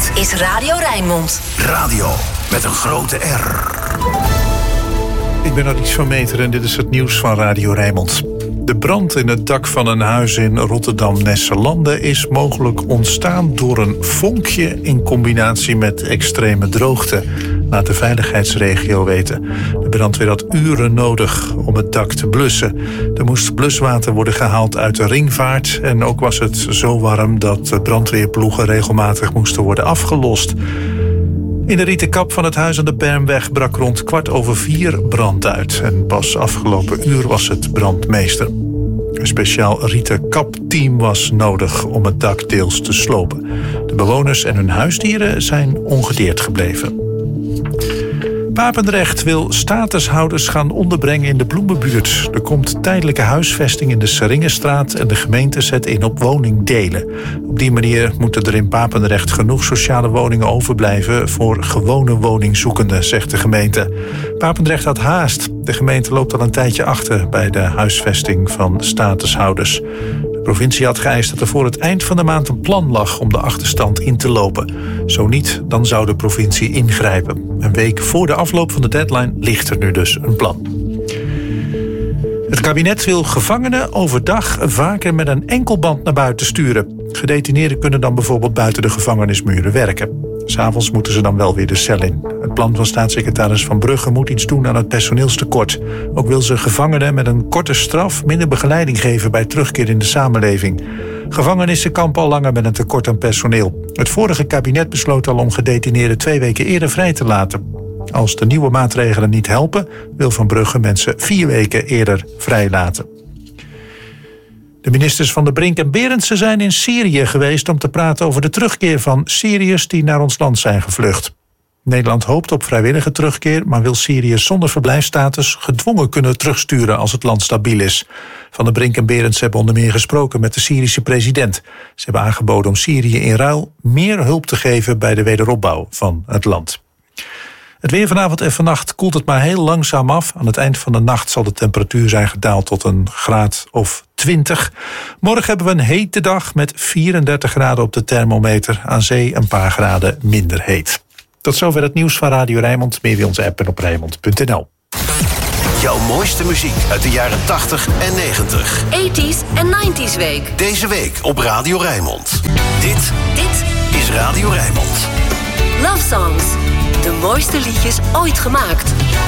Dit is Radio Rijnmond. Radio met een grote R. Ik ben Adries van Meter en dit is het nieuws van Radio Rijnmond. De brand in het dak van een huis in Rotterdam-Nesselande is mogelijk ontstaan door een vonkje in combinatie met extreme droogte, laat de veiligheidsregio weten. De brandweer had uren nodig om het dak te blussen. Er moest bluswater worden gehaald uit de ringvaart en ook was het zo warm dat de brandweerploegen regelmatig moesten worden afgelost. In de rieten kap van het huis aan de Bermweg brak rond 4:15 brand uit. En pas afgelopen uur was het brandmeester. Een speciaal rieten kapteam was nodig om het dak deels te slopen. De bewoners en hun huisdieren zijn ongedeerd gebleven. Papendrecht wil statushouders gaan onderbrengen in de Bloemenbuurt. Er komt tijdelijke huisvesting in de Seringenstraat en de gemeente zet in op woningdelen. Op die manier moeten er in Papendrecht genoeg sociale woningen overblijven voor gewone woningzoekenden, zegt de gemeente. Papendrecht had haast. De gemeente loopt al een tijdje achter bij de huisvesting van statushouders. De provincie had geëist dat er voor het eind van de maand een plan lag om de achterstand in te lopen. Zo niet, dan zou de provincie ingrijpen. Een week voor de afloop van de deadline ligt er nu dus een plan. Het kabinet wil gevangenen overdag vaker met een enkelband naar buiten sturen. Gedetineerden kunnen dan bijvoorbeeld buiten de gevangenismuren werken. 'S Avonds moeten ze dan wel weer de cel in. Het plan van staatssecretaris Van Brugge moet iets doen aan het personeelstekort. Ook wil ze gevangenen met een korte straf minder begeleiding geven bij terugkeer in de samenleving. Gevangenissen kampen al langer met een tekort aan personeel. Het vorige kabinet besloot al om gedetineerden 2 weken eerder vrij te laten. Als de nieuwe maatregelen niet helpen, wil Van Brugge mensen 4 weken eerder vrijlaten. De ministers Van der Brink en Berendsen zijn in Syrië geweest om te praten over de terugkeer van Syriërs die naar ons land zijn gevlucht. Nederland hoopt op vrijwillige terugkeer, maar wil Syriërs zonder verblijfsstatus gedwongen kunnen terugsturen als het land stabiel is. Van der Brink en Berendsen hebben onder meer gesproken met de Syrische president. Ze hebben aangeboden om Syrië in ruil meer hulp te geven bij de wederopbouw van het land. Het weer vanavond en vannacht koelt het maar heel langzaam af. Aan het eind van de nacht zal de temperatuur zijn gedaald tot een graad of 20. Morgen hebben we een hete dag met 34 graden op de thermometer. Aan zee een paar graden minder heet. Tot zover het nieuws van Radio Rijnmond. Meer via onze app en op Rijnmond.nl. Jouw mooiste muziek uit de jaren 80 en 90. 80s en 90s week. Deze week op Radio Rijnmond. Dit is Radio Rijnmond. Love Songs. De mooiste liedjes ooit gemaakt.